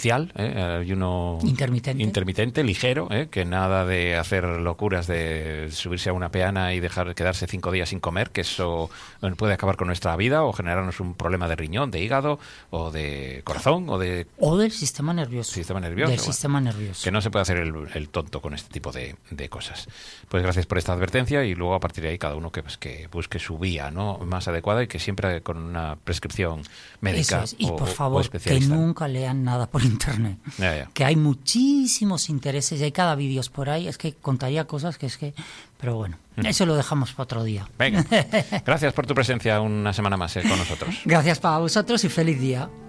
parcial, ayuno intermitente, ligero, que nada de hacer locuras de subirse a una peana y quedarse 5 días sin comer, que eso puede acabar con nuestra vida o generarnos un problema de riñón, de hígado o de corazón o del sistema nervioso. Sistema nervioso. Que no se puede hacer el tonto con este tipo de cosas. Pues gracias por esta advertencia y luego a partir de ahí cada uno que busque su vía, ¿no?, más adecuada y que siempre con una prescripción médica. Eso es. Y por favor, que nunca lean nada por internet. Que hay muchísimos intereses y hay cada vídeos por ahí. Es que contaría cosas pero bueno, eso lo dejamos para otro día. Venga, gracias por tu presencia una semana más con nosotros. Gracias para vosotros y feliz día.